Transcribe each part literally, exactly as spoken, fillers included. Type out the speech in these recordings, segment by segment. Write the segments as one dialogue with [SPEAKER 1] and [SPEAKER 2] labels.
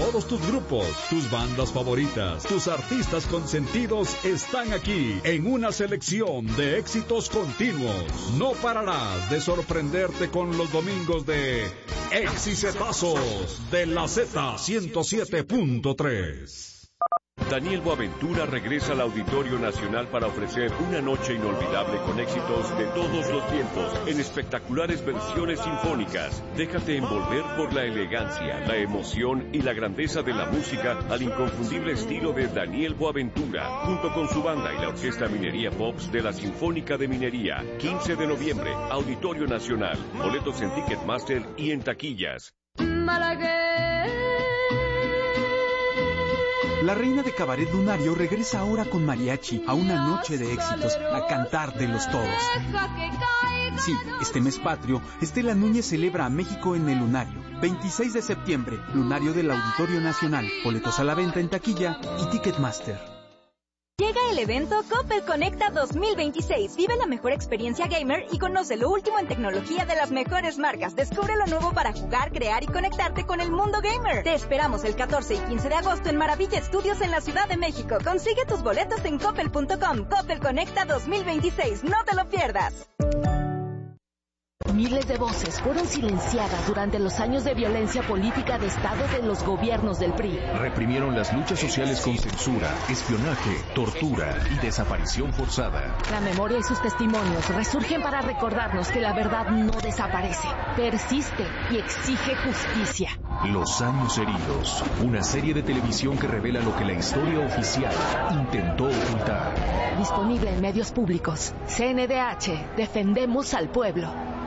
[SPEAKER 1] Todos tus grupos, tus bandas favoritas, tus artistas consentidos están aquí en una selección de éxitos continuos. No pararás de sorprenderte con los domingos de Exicetazos de la Z ciento siete punto tres.
[SPEAKER 2] Daniel Boaventura regresa al Auditorio Nacional para ofrecer una noche inolvidable con éxitos de todos los tiempos en espectaculares versiones sinfónicas. Déjate envolver por la elegancia, la emoción y la grandeza de la música al inconfundible estilo de Daniel Boaventura, junto con su banda y la Orquesta Minería Pops de la Sinfónica de Minería. quince de noviembre, Auditorio Nacional. Boletos en Ticketmaster y en taquillas.
[SPEAKER 3] La reina de cabaret lunario regresa ahora con mariachi a una noche de éxitos, a cantar de los todos. Sí, este mes patrio, Estela Núñez celebra a México en el Lunario. veintiséis de septiembre, Lunario del Auditorio Nacional. Boletos a la venta en taquilla y Ticketmaster.
[SPEAKER 4] Llega el evento Coppel Conecta dos mil veintiséis. Vive la mejor experiencia gamer y conoce lo último en tecnología de las mejores marcas. Descubre lo nuevo para jugar, crear y conectarte con el mundo gamer. Te esperamos el catorce y quince de agosto en Maravilla Estudios en la Ciudad de México. Consigue tus boletos en coppel punto com. Coppel Conecta dos mil veintiséis. No te lo pierdas.
[SPEAKER 5] Miles de voces fueron silenciadas durante los años de violencia política de Estado de los gobiernos del P R I.
[SPEAKER 6] Reprimieron las luchas sociales con censura, espionaje, tortura y desaparición forzada.
[SPEAKER 5] La memoria y sus testimonios resurgen para recordarnos que la verdad no desaparece, persiste y exige justicia.
[SPEAKER 6] Los años heridos, una serie de televisión que revela lo que la historia oficial intentó ocultar.
[SPEAKER 5] Disponible en medios públicos. C N D H, defendemos al pueblo.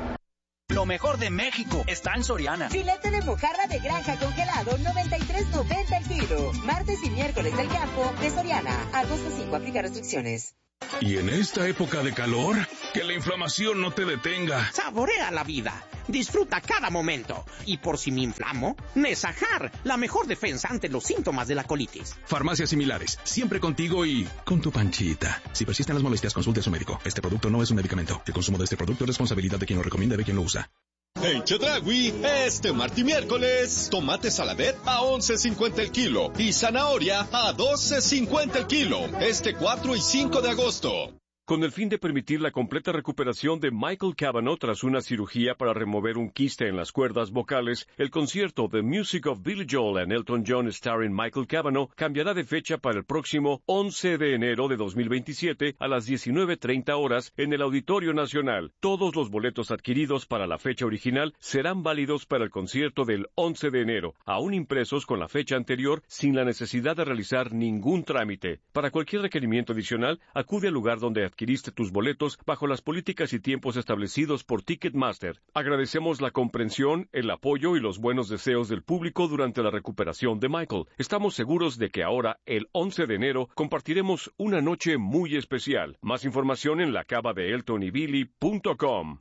[SPEAKER 7] Lo mejor de México está en Soriana.
[SPEAKER 8] Filete de mojarra de granja congelado, noventa y tres noventa el kilo. Martes y miércoles del campo de Soriana. Agosto cinco, aplica restricciones.
[SPEAKER 9] Y en esta época de calor, que la inflamación no te detenga.
[SPEAKER 10] Saborea la vida. Disfruta cada momento. Y por si me inflamo, Nesajar, la mejor defensa ante los síntomas de la colitis.
[SPEAKER 9] Farmacias similares, siempre contigo y con tu panchita. Si persisten las molestias, consulte a su médico. Este producto no es un medicamento. El consumo de este producto es responsabilidad de quien lo recomienda y de quien lo usa.
[SPEAKER 11] En Chedraui, este martes y miércoles, tomate saladet a once cincuenta el kilo y zanahoria a doce cincuenta el kilo, este cuatro y cinco de agosto.
[SPEAKER 2] Con el fin de permitir la completa recuperación de Michael Cavanaugh tras una cirugía para remover un quiste en las cuerdas vocales, el concierto The Music of Billy Joel and Elton John starring Michael Cavanaugh cambiará de fecha para el próximo once de enero de dos mil veintisiete a las diecinueve treinta horas en el Auditorio Nacional. Todos los boletos adquiridos para la fecha original serán válidos para el concierto del once de enero, aún impresos con la fecha anterior sin la necesidad de realizar ningún trámite. Para cualquier requerimiento adicional, acude al lugar donde adquiriste tus boletos bajo las políticas y tiempos establecidos por Ticketmaster. Agradecemos la comprensión, el apoyo y los buenos deseos del público durante la recuperación de Michael. Estamos seguros de que ahora, el once de enero, compartiremos una noche muy especial. Más información en la cava de elton y billy punto com.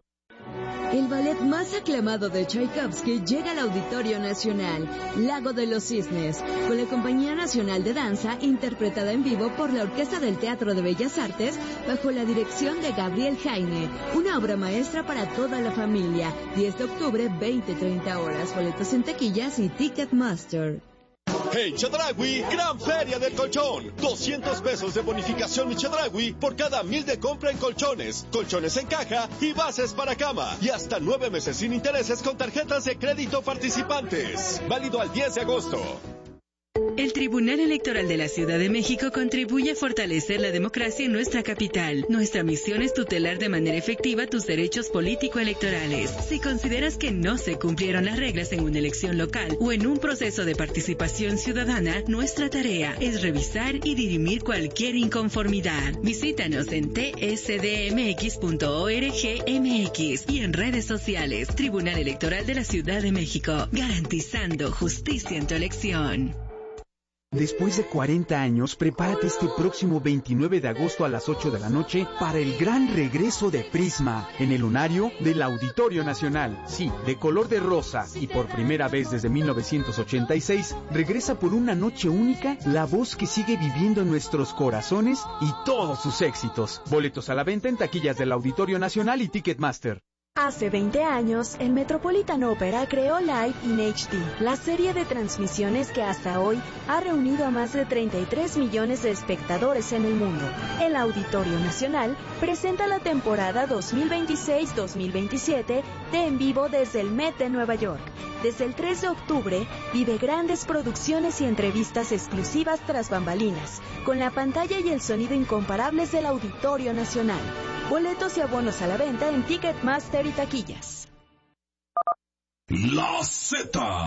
[SPEAKER 12] El ballet más aclamado de Tchaikovsky llega al Auditorio Nacional, Lago de los Cisnes, con la Compañía Nacional de Danza, interpretada en vivo por la Orquesta del Teatro de Bellas Artes, bajo la dirección de Gabriel Jaime. Una obra maestra para toda la familia. diez de octubre, veinte treinta horas. Boletos en taquillas y Ticketmaster.
[SPEAKER 11] En Chedraui, gran feria del colchón. doscientos pesos de bonificación en Chedraui por cada mil de compra en colchones, colchones en caja y bases para cama. Y hasta nueve meses sin intereses con tarjetas de crédito participantes. Válido al diez de agosto.
[SPEAKER 13] El Tribunal Electoral de la Ciudad de México contribuye a fortalecer la democracia en nuestra capital. Nuestra misión es tutelar de manera efectiva tus derechos político-electorales. Si consideras que no se cumplieron las reglas en una elección local o en un proceso de participación ciudadana, nuestra tarea es revisar y dirimir cualquier inconformidad. Visítanos en t s d m x punto org m x y en redes sociales. Tribunal Electoral de la Ciudad de México, garantizando justicia en tu elección.
[SPEAKER 3] Después de cuarenta años, prepárate este próximo veintinueve de agosto a las ocho de la noche para el gran regreso de Prisma en el Lunario del Auditorio Nacional. Sí, de color de rosa y por primera vez desde mil novecientos ochenta y seis, regresa por una noche única la voz que sigue viviendo en nuestros corazones y todos sus éxitos. Boletos a la venta en taquillas del Auditorio Nacional y Ticketmaster.
[SPEAKER 14] Hace veinte años, el Metropolitan Opera creó Live in H D, la serie de transmisiones que hasta hoy ha reunido a más de treinta y tres millones de espectadores en el mundo. El Auditorio Nacional presenta la temporada dos mil veintiséis dos mil veintisiete de En Vivo desde el Met de Nueva York. Desde el tres de octubre, vive grandes producciones y entrevistas exclusivas tras bambalinas, con la pantalla y el sonido incomparables del Auditorio Nacional. Boletos y abonos a la venta en Ticketmaster y taquillas.
[SPEAKER 1] La Z.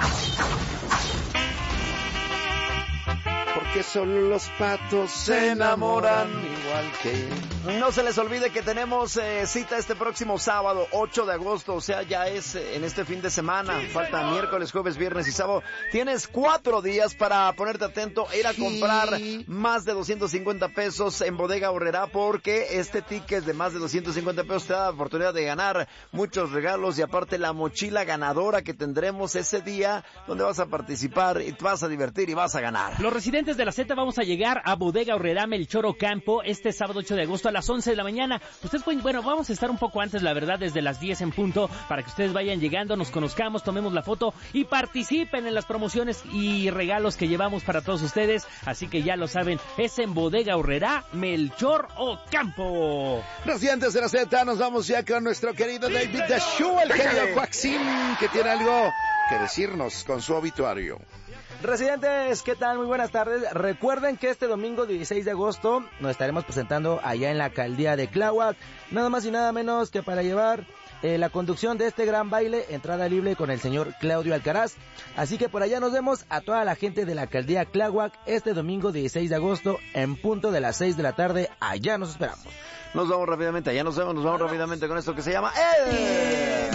[SPEAKER 15] Porque solo los patos se enamoran igual que...
[SPEAKER 16] No se les olvide que tenemos eh, cita este próximo sábado, ocho de agosto, o sea, ya es eh, en este fin de semana. Sí, falta señor. Miércoles, jueves, viernes y sábado. Tienes cuatro días para ponerte atento e ir a sí. comprar más de doscientos cincuenta pesos en Bodega Aurrerá, porque este ticket de más de doscientos cincuenta pesos te da la oportunidad de ganar muchos regalos y aparte la mochila ganadora que tendremos ese día, donde vas a participar y te vas a divertir y vas a ganar.
[SPEAKER 17] Los residentes de la Z vamos a llegar a Bodega Aurrerá Melchor Ocampo este sábado ocho de agosto a las once de la mañana. Ustedes pueden, bueno, vamos a estar un poco antes, la verdad, desde las diez en punto, para que ustedes vayan llegando, nos conozcamos, tomemos la foto y participen en las promociones y regalos que llevamos para todos ustedes. Así que ya lo saben, es en Bodega Aurrerá Melchor Ocampo.
[SPEAKER 15] Residentes de la Z, nos vamos ya con nuestro querido David The Show, el genio Joaquín, que tiene algo que decirnos con su obituario.
[SPEAKER 18] Residentes, ¿qué tal? Muy buenas tardes. Recuerden que este domingo dieciséis de agosto nos estaremos presentando allá en la alcaldía de Tláhuac, nada más y nada menos que para llevar eh, la conducción de este gran baile, entrada libre con el señor Claudio Alcaraz. Así que por allá nos vemos a toda la gente de la alcaldía Tláhuac este domingo dieciséis de agosto en punto de las seis de la tarde. Allá nos esperamos.
[SPEAKER 16] Nos vamos rápidamente, allá nos vemos, nos vamos rápidamente con esto que se llama El...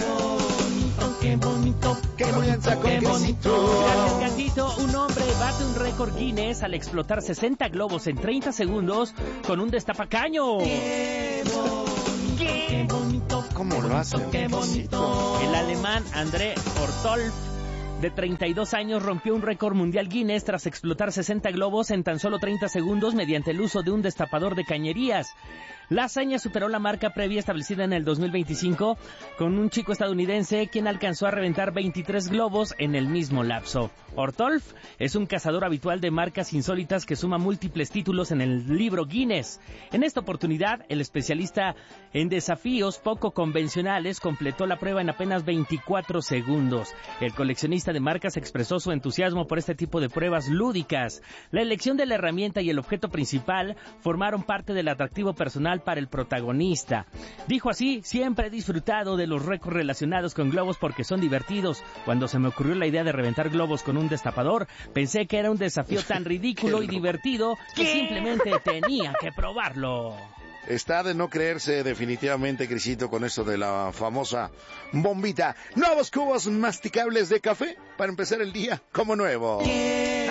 [SPEAKER 17] Qué bonito,
[SPEAKER 15] que comienza con quesito.
[SPEAKER 17] Gracias, Gatito. Un hombre bate un récord Guinness al explotar sesenta globos en treinta segundos con un destapacaño. Qué bonito, qué bonito.
[SPEAKER 15] ¿Cómo lo hacen?
[SPEAKER 17] Qué bonito. El alemán André Ortolf, de treinta y dos años, rompió un récord mundial Guinness tras explotar sesenta globos en tan solo treinta segundos mediante el uso de un destapador de cañerías. La hazaña superó la marca previa establecida en el dos mil veinticinco con un chico estadounidense quien alcanzó a reventar veintitrés globos en el mismo lapso. Ortolf es un cazador habitual de marcas insólitas que suma múltiples títulos en el libro Guinness. En esta oportunidad, el especialista en desafíos poco convencionales completó la prueba en apenas veinticuatro segundos. El coleccionista de marcas expresó su entusiasmo por este tipo de pruebas lúdicas. La elección de la herramienta y el objeto principal formaron parte del atractivo personal para el protagonista. Dijo así: siempre he disfrutado de los récords relacionados con globos porque son divertidos. Cuando se me ocurrió la idea de reventar globos con un destapador, pensé que era un desafío tan ridículo y divertido que simplemente tenía que probarlo.
[SPEAKER 15] Está de no creerse definitivamente, Crisito, con esto de la famosa bombita. Nuevos cubos masticables de café para empezar el día como nuevo.
[SPEAKER 10] ¡Qué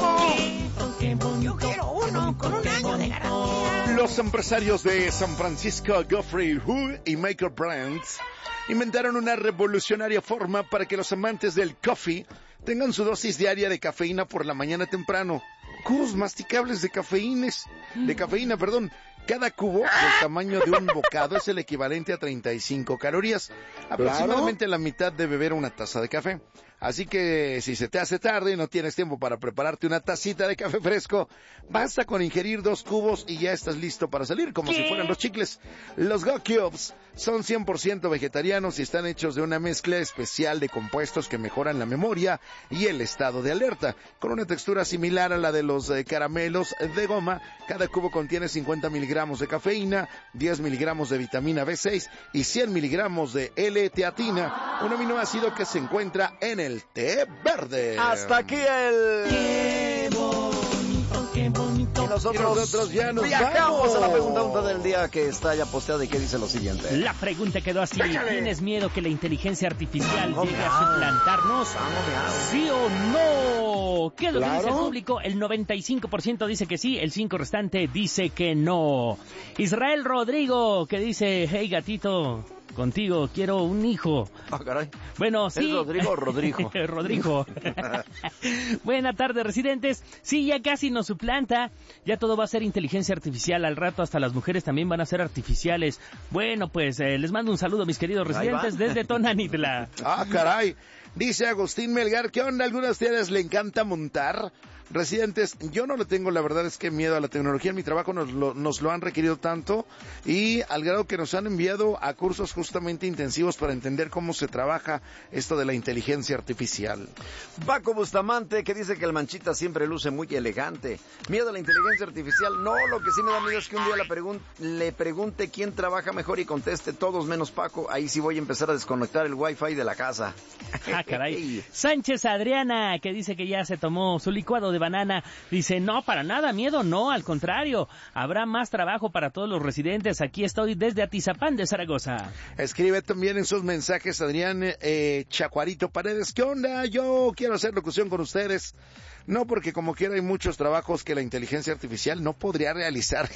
[SPEAKER 10] rico! Yo quiero uno con un año de garantía.
[SPEAKER 15] Los empresarios de San Francisco, Geoffrey Hu y Michael Brandt, inventaron una revolucionaria forma para que los amantes del coffee tengan su dosis diaria de cafeína por la mañana temprano. Cubos masticables de cafeínas, de cafeína, perdón. Cada cubo del tamaño de un bocado es el equivalente a treinta y cinco calorías, aproximadamente la mitad de beber una taza de café. Así que si se te hace tarde y no tienes tiempo para prepararte una tacita de café fresco, basta con ingerir dos cubos y ya estás listo para salir, como ¿Qué? si fueran los chicles. Los Go Cubes son cien por ciento vegetarianos y están hechos de una mezcla especial de compuestos que mejoran la memoria y el estado de alerta. Con una textura similar a la de los eh, caramelos de goma, cada cubo contiene cincuenta miligramos de cafeína, diez miligramos de vitamina B seis y cien miligramos de L-teatina, un aminoácido que se encuentra en el té verde.
[SPEAKER 16] Hasta aquí el...
[SPEAKER 10] Qué bonito, qué bonito.
[SPEAKER 16] Y nosotros,
[SPEAKER 15] y nosotros ya nos
[SPEAKER 16] viajamos
[SPEAKER 15] vamos
[SPEAKER 16] a la pregunta del día que está ya posteada y que dice lo siguiente.
[SPEAKER 17] La pregunta quedó así: ¿tienes miedo que la inteligencia artificial no, llegue a suplantarnos? No, ¿Sí o no? ¿Qué es lo claro. que dice el público? El noventa y cinco por ciento dice que sí, el cinco por ciento restante dice que no. Israel Rodrigo, que dice: hey gatito, contigo, quiero un hijo.
[SPEAKER 16] Ah, caray.
[SPEAKER 17] Bueno, sí.
[SPEAKER 16] ¿Es Rodrigo o Rodrigo?
[SPEAKER 17] Rodrigo. Buena tarde, residentes. Sí, ya casi nos suplanta. Ya todo va a ser inteligencia artificial. Al rato hasta las mujeres también van a ser artificiales. Bueno, pues eh, les mando un saludo, mis queridos residentes, desde Tonanitla.
[SPEAKER 15] Ah, caray. Dice Agustín Melgar, ¿qué onda? ¿Algunas de ustedes le encanta montar? Residentes, yo no le tengo, la verdad es que miedo a la tecnología. En mi trabajo nos lo, nos lo han requerido tanto y al grado que nos han enviado a cursos justamente intensivos para entender cómo se trabaja esto de la inteligencia artificial.
[SPEAKER 16] Paco Bustamante, que dice que el Manchita siempre luce muy elegante. Miedo a la inteligencia artificial. No, lo que sí me da miedo es que un día la pregun- le pregunte quién trabaja mejor y conteste todos menos Paco. Ahí sí voy a empezar a desconectar el wifi de la casa.
[SPEAKER 17] Ah, caray. Sánchez Adriana, que dice que ya se tomó su licuado de banana, dice, no, para nada, miedo, no, al contrario, habrá más trabajo para todos los residentes. Aquí estoy desde Atizapán de Zaragoza.
[SPEAKER 15] Escribe también en sus mensajes Adrián eh, Chacuarito Paredes, ¿qué onda? Yo quiero hacer locución con ustedes. No, porque como quiera hay muchos trabajos que la inteligencia artificial no podría realizar.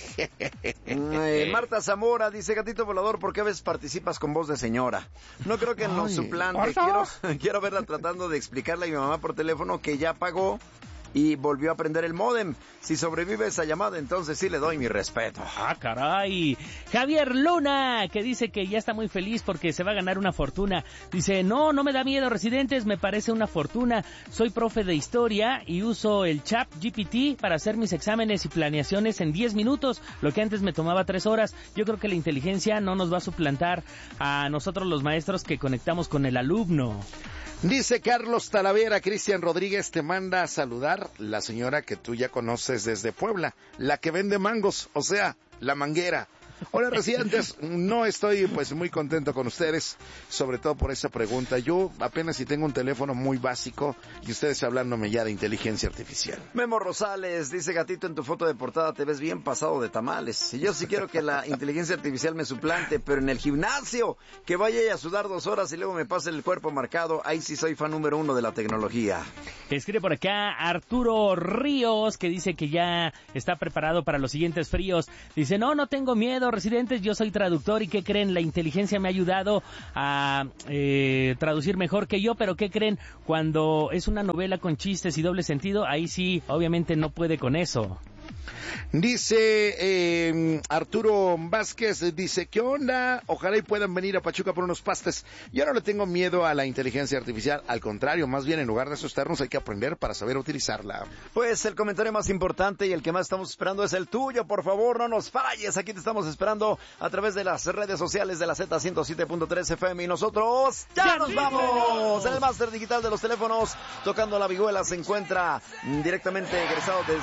[SPEAKER 16] eh, Marta Zamora dice, gatito volador, ¿por qué a veces participas con voz de señora? No creo que nos suplante. Quiero, quiero verla tratando de explicarle a mi mamá por teléfono que ya pagó y volvió a prender el módem. Si sobrevive esa llamada, entonces sí le doy mi respeto.
[SPEAKER 17] Ah, caray. Javier Luna, que dice que ya está muy feliz porque se va a ganar una fortuna. Dice, no, no me da miedo, residentes, me parece una fortuna. Soy profe de historia y uso el Chat G P T para hacer mis exámenes y planeaciones en diez minutos, lo que antes me tomaba tres horas. Yo creo que la inteligencia no nos va a suplantar a nosotros los maestros que conectamos con el alumno.
[SPEAKER 15] Dice Carlos Talavera, Cristian Rodríguez te manda a saludar la señora que tú ya conoces desde Puebla, la que vende mangos, o sea, la manguera. Hola, residentes, no estoy pues muy contento con ustedes, sobre todo por esa pregunta. Yo apenas si tengo un teléfono muy básico y ustedes hablándome ya de inteligencia artificial.
[SPEAKER 16] Memo Rosales dice, gatito, en tu foto de portada te ves bien pasado de tamales. Y yo sí quiero que la inteligencia artificial me suplante, pero en el gimnasio, que vaya a sudar dos horas y luego me pase el cuerpo marcado, ahí sí soy fan número uno de la tecnología.
[SPEAKER 17] Escribe por acá Arturo Ríos, que dice que ya está preparado para los siguientes fríos. Dice, no, no tengo miedo, residentes, yo soy traductor y ¿qué creen? La inteligencia me ha ayudado a eh, traducir mejor que yo, pero ¿qué creen? Cuando es una novela con chistes y doble sentido, ahí sí, obviamente no puede con eso.
[SPEAKER 15] Dice eh, Arturo Vázquez, dice, ¿qué onda? Ojalá y puedan venir a Pachuca por unos pastes. Yo no le tengo miedo a la inteligencia artificial, al contrario, más bien en lugar de asustarnos hay que aprender para saber utilizarla.
[SPEAKER 16] Pues el comentario más importante y el que más estamos esperando es el tuyo, por favor, no nos falles, aquí te estamos esperando a través de las redes sociales de la Z ciento siete punto tres F M y nosotros ya, ya nos vamos. En el máster digital de los teléfonos, tocando la vihuela, se encuentra directamente egresado desde